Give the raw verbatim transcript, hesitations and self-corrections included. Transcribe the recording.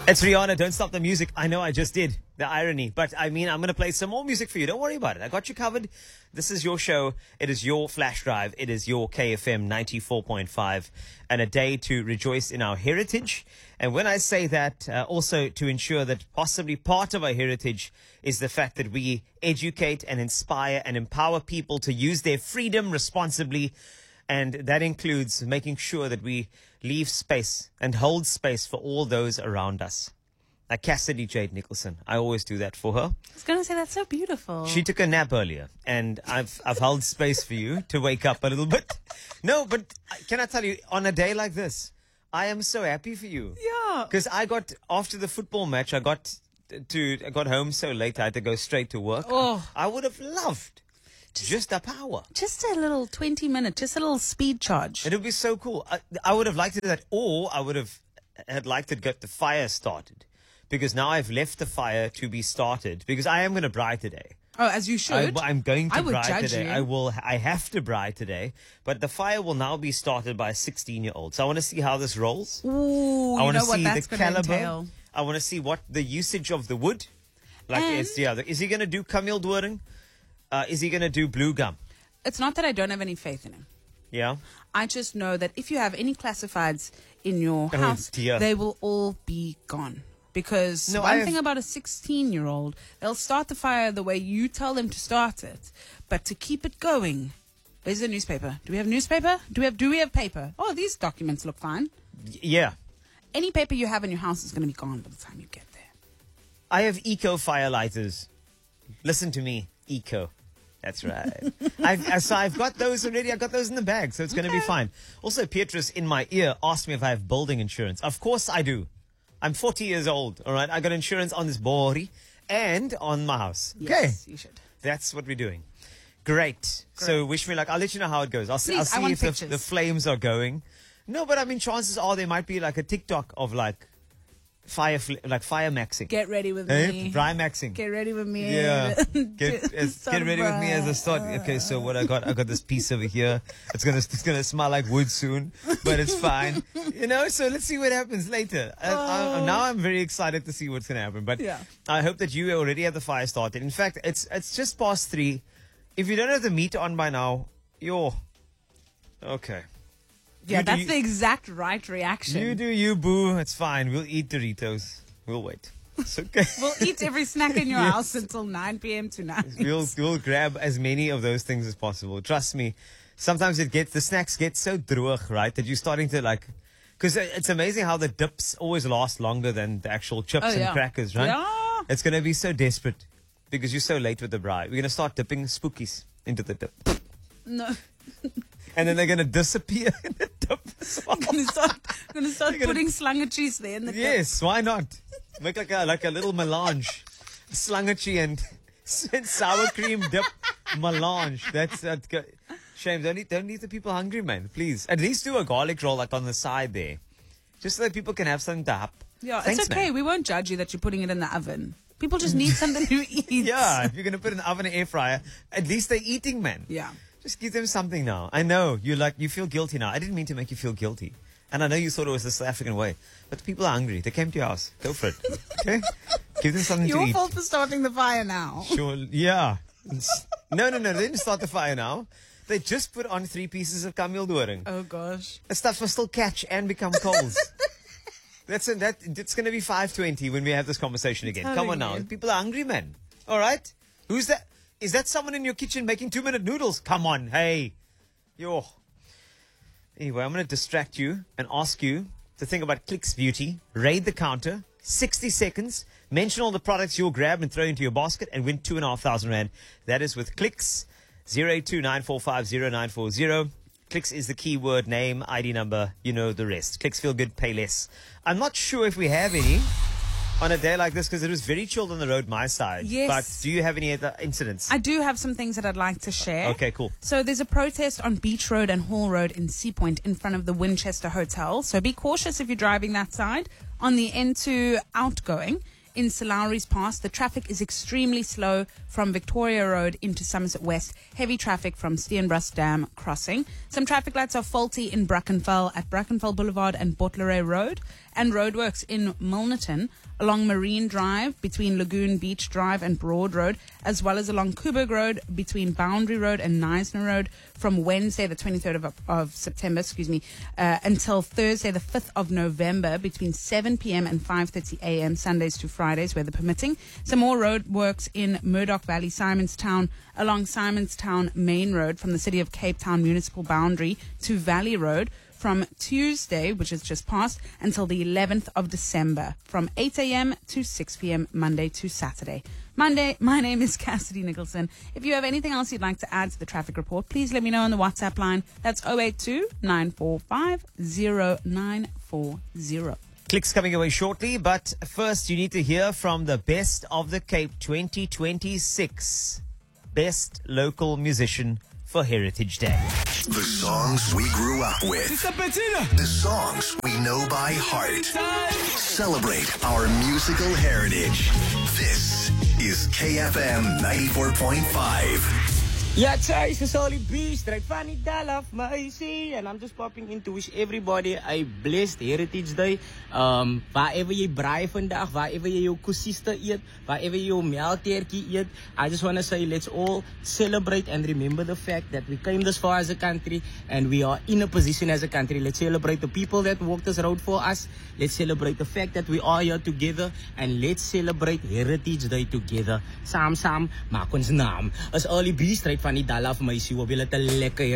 It's Rihanna, Don't Stop the Music. I know I just did. The irony. But I mean, I'm going to play some more music for you. Don't worry about it. I got you covered. This is your show. It is your flash drive. It is your K F M ninety-four point five. And a day to rejoice in our heritage. And when I say that, uh, also to ensure that possibly part of our heritage is the fact that we educate and inspire and empower people to use their freedom responsibly. And that includes making sure that we leave space and hold space for all those around us. Like Cassidy Jade Nicholson. I always do that for her. I was going to say, that's so beautiful. She took a nap earlier, and I've I've held space for you to wake up a little bit. No, but can I tell you, on a day like this, I am so happy for you. Yeah. Because I got, after the football match, I got to I got home so late, I had to go straight to work. Oh. I would have loved just a power. Just a little twenty minute, just a little speed charge. It would be so cool. I, I would have liked to do that, or I would have had liked to get the fire started. Because now I've left the fire to be started. Because I am going to bride today. Oh, as you should. I, I'm going to I would bride judge today. you. I will. I have to bride today. But the fire will now be started by a sixteen-year-old. So I want to see how this rolls. Ooh, I you want know to what see that's the going to caliber. entail. I want to see what the usage of the wood. Like, And- is, yeah, is he going to do Camille Doring? Uh, is he going to do blue gum? It's not that I don't have any faith in him. Yeah. I just know that if you have any classifieds in your Oh, house, dear. they will all be gone. Because No, one I have- thing about a sixteen-year-old, they'll start the fire the way you tell them to start it. But to keep it going, where's the newspaper? Do we have newspaper? Do we have do we have paper? Oh, these documents look fine. Y- Yeah. Any paper you have in your house is going to be gone by the time you get there. I have eco firelighters. Listen to me, eco. That's right. I've, so I've got those already. I've got those in the bag, so it's going to be fine. Also, Petrus in my ear asked me if I have building insurance. Of course I do. I'm forty years old, all right? I got insurance on this bori and on my house. Okay. Yes, you should. That's what we're doing. Great. So wish me luck. I'll let you know how it goes. I'll, see, Please, I'll I see want if the, pictures. the flames are going. No, but I mean, chances are there might be like a TikTok of like fire, fl- like fire maxing. Get ready with Eh? me. Dry maxing. Get ready with me. Yeah. Get, as, Start get ready with me as I start. Okay, so what I got, I got this piece over here. It's gonna, it's gonna smell like wood soon, but it's fine. You know, so let's see what happens later. I, I, now I'm very excited to see what's gonna happen. But Yeah. I hope that you already have the fire started. In fact, it's it's just past three. If you don't have the meter on by now, you're okay. Yeah, You do that's you- the exact right reaction. You do you, boo. It's fine. We'll eat Doritos. We'll wait. It's okay. We'll eat every snack in your Yes. house until nine p.m. tonight. We'll, we'll grab as many of those things as possible. Trust me. Sometimes it gets, the snacks get so droog, right? That you're starting to like, because it's amazing how the dips always last longer than the actual chips Oh, and yeah. crackers, right? Yeah. It's going to be so desperate because you're so late with the bride. We're going to start dipping spookies into the dip. No. And then they're going to disappear in the dip as well. I'm gonna start, gonna start You're gonna- putting slange cheese there in the Yes, why not? Make like a like a little melange, slangetjie and, and sour cream dip melange. That's that. Go- Shame, don't eat, don't leave the people hungry, man. Please, at least do a garlic roll like on the side there, just so that people can have something to hap. Yeah, Thanks, it's okay. man. We won't judge you that you're putting it in the oven. People just need something to eat. Yeah, if you're gonna put it in the oven and air fryer, at least they're eating, man. Yeah. Just give them something now. I know you like you feel guilty now. I didn't mean to make you feel guilty. And I know you thought it was the South African way. But people are hungry. They came to your house. Go for it. Okay? Give them something Your to eat. fault for starting the fire now. Sure. Yeah. No, no, no. They didn't start the fire now. They just put on three pieces of Camille Doring. Oh gosh. The stuff will still catch and become coals. That's a, that. It's going to be five twenty when we have this conversation again. Come on now. Telling you. People are hungry, man. All right? Who's that? Is that someone in your kitchen making two-minute noodles? Come on. Hey. Yo. Anyway, I'm going to distract you and ask you to think about Clicks Beauty. Raid the counter. sixty seconds. Mention all the products you'll grab and throw into your basket and win two and a half thousand rand. That is with Clicks. zero eight two nine four five zero nine four zero. Clicks is the keyword, name, I D number. You know the rest. Clicks feel good, pay less. I'm not sure if we have any on a day like this because it was very chilled on the road my side. Yes. But do you have any other incidents? I do have some things that I'd like to share. Okay, cool. So there's a protest on Beach Road and Hall Road in Sea Point in front of the Winchester Hotel. So be cautious if you're driving that side. On the N two outgoing in Salaris Pass, the traffic is extremely slow from Victoria Road into Somerset West. Heavy traffic from Steenbras Dam crossing. Some traffic lights are faulty in Brackenfell at Brackenfell Boulevard and Bottleray Road. and roadworks in Milnerton along Marine Drive between Lagoon Beach Drive and Broad Road, as well as along Coburg Road between Boundary Road and Neisner Road from Wednesday the twenty-third of, of September, excuse me, uh, until Thursday the fifth of November between seven p.m. and five thirty a.m. Sundays to Fridays, weather permitting. Some more road works in Murdoch Valley, Simonstown, along Simonstown Main Road from the City of Cape Town municipal boundary to Valley Road from Tuesday, which is just passed, until the eleventh of December from eight a.m. to six p.m. Monday to Saturday. Monday, my name is Cassidy Nicholson. If you have anything else you'd like to add to the traffic report, please let me know on the WhatsApp line. That's zero eight two, nine four five, zero nine four zero. Clicks coming away shortly, but first you need to hear from the Best of the Cape twenty twenty-six. Best local musician for Heritage Day. The songs we grew up with. The songs we know by heart. Celebrate our musical heritage. This is K F M ninety-four point five. Yeah, guys, it's Oli Beast, right? Funny Dalaf, Maisi, and I'm just popping in to wish everybody a blessed Heritage Day. Um, wherever you braai vandag, wherever you jou kusiste eet, wherever you jou melkteertjie eet, I just want to say let's all celebrate and remember the fact that we came this far as a country and we are in a position as a country. Let's celebrate the people that walked this road for us. Let's celebrate the fact that we are here together and let's celebrate Heritage Day together. Sam Sam, maak ons naam. As Oli Beast, right? Van die Dalaf, my siwa, wil het een lekker